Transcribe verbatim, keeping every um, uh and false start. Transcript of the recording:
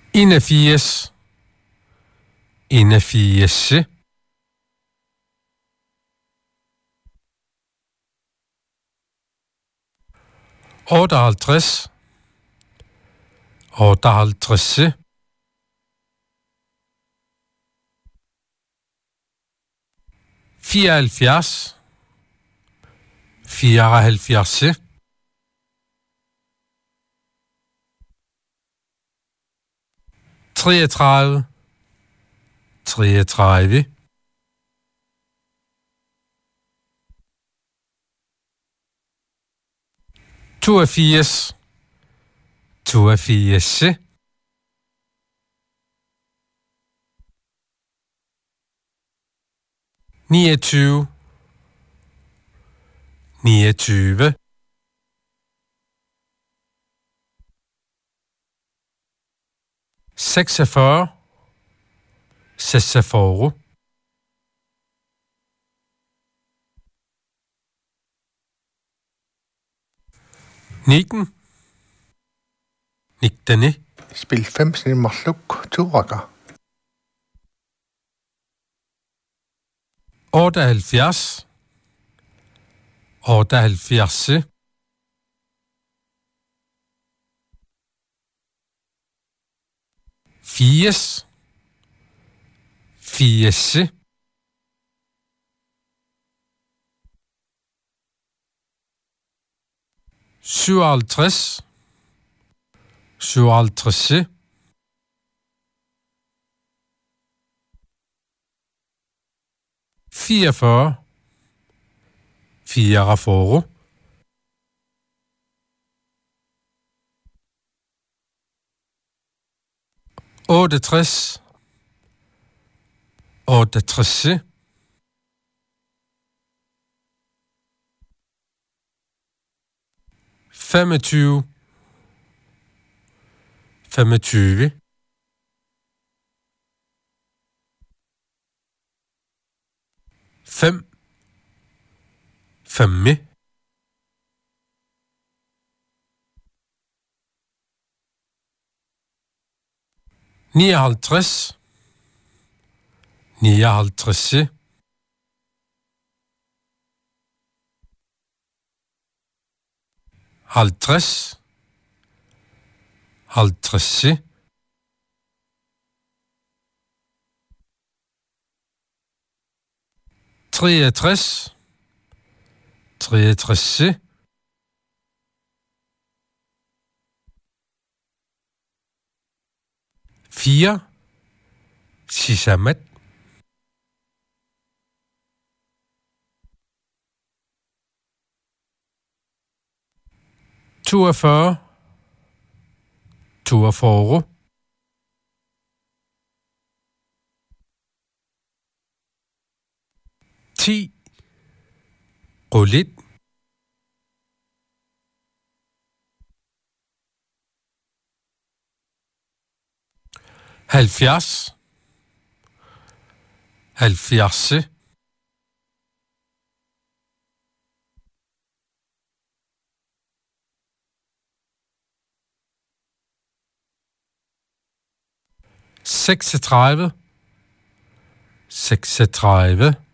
enogfirs, enogfirs, otteoghalvtreds, otteoghalvtreds, fireoghalvfjerds, fireoghalvfjerds, treogtredive, treogtredive, toogfirs, toogfirs, niogtyve, niogtyve, seksogfyrre, seksogfyrre, nitten, nittani, Spil fem snimmerluk, tuuraga. otteoghalvfjerds, otteoghalvfjerds, firs, firs, syvoghalvtreds, syvoghalvtreds, fireogfyrre, fireogfyrre, otteogtres, otteogtres, femogtyve, femogtyve, fem, femme, nioghalvtreds, nioghalvtreds, halvtreds, halvtreds, treogtres, treogtres, fire, sisamat, toogfyrre, toogfyrre, ti, rullet, halvfjerds, halvfjerds, seksogtredive, seksogtredive,